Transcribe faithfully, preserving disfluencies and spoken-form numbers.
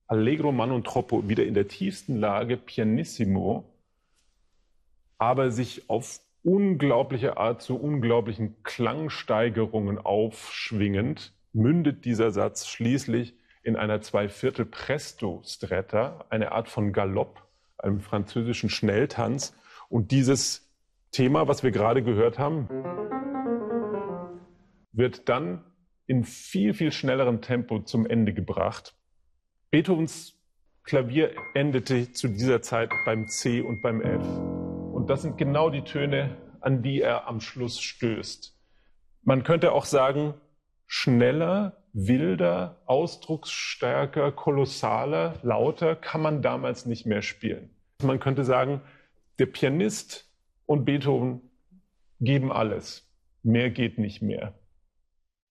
Allegro man und troppo wieder in der tiefsten Lage, pianissimo, aber sich auf unglaubliche Art zu unglaublichen Klangsteigerungen aufschwingend, mündet dieser Satz schließlich in einer Zweiviertel Presto Stretta, eine Art von Galopp, einem französischen Schnelltanz. Und dieses Thema, was wir gerade gehört haben, wird dann in viel, viel schnellerem Tempo zum Ende gebracht. Beethovens Klavier endete zu dieser Zeit beim C und beim F. Und das sind genau die Töne, an die er am Schluss stößt. Man könnte auch sagen, schneller, wilder, ausdrucksstärker, kolossaler, lauter kann man damals nicht mehr spielen. Man könnte sagen, der Pianist und Beethoven geben alles. Mehr geht nicht mehr.